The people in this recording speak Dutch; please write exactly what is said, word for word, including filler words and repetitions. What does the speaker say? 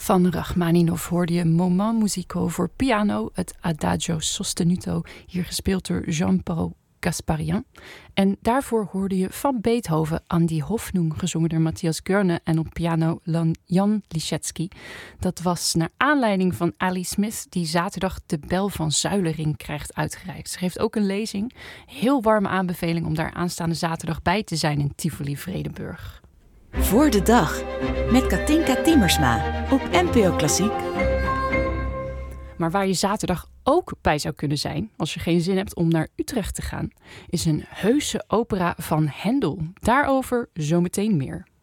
Van Rachmaninov hoorde je Moment Musical voor piano, het Adagio Sostenuto, hier gespeeld door Jean-Paul Gasparian. En daarvoor hoorde je van Beethoven An die Hoffnung, gezongen door Matthias Görne en op piano Jan Liszewski. Dat was naar aanleiding van Ali Smith, die zaterdag de Bel van Zuilering krijgt uitgereikt. Ze geeft ook een lezing. Heel warme aanbeveling om daar aanstaande zaterdag bij te zijn in Tivoli Vredenburg. Voor de dag met Katinka Timmersma op N P O Klassiek. Maar waar je zaterdag ook bij zou kunnen zijn, als je geen zin hebt om naar Utrecht te gaan, is een heuse opera van Hendel. Daarover zometeen meer.